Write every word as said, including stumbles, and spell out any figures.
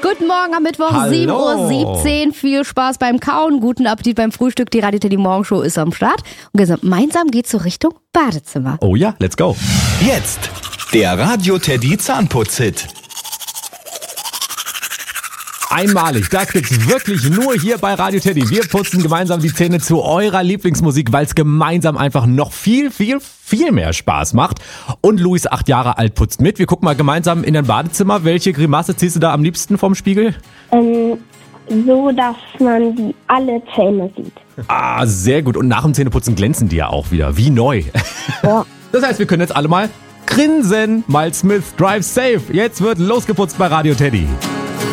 Guten Morgen am Mittwoch, Hallo. sieben Uhr siebzehn. Viel Spaß beim Kauen, guten Appetit beim Frühstück. Die Radio Teddy Morgenshow ist am Start. Und gemeinsam geht's so Richtung Badezimmer. Oh ja, let's go. Jetzt der Radio Teddy Zahnputz-Hit. Einmalig, das gibt's wirklich nur hier bei Radio Teddy. Wir putzen gemeinsam die Zähne zu eurer Lieblingsmusik, weil es gemeinsam einfach noch viel, viel, viel mehr Spaß macht. Und Luis, acht Jahre alt, putzt mit. Wir gucken mal gemeinsam in dein Badezimmer. Welche Grimasse ziehst du da am liebsten vom Spiegel? Ähm, so, dass man die alle Zähne sieht. Ah, sehr gut. Und nach dem Zähneputzen glänzen die ja auch wieder, wie neu. Ja. Das heißt, wir können jetzt alle mal grinsen. Miles Smith, Drive Safe. Jetzt wird losgeputzt bei Radio Teddy.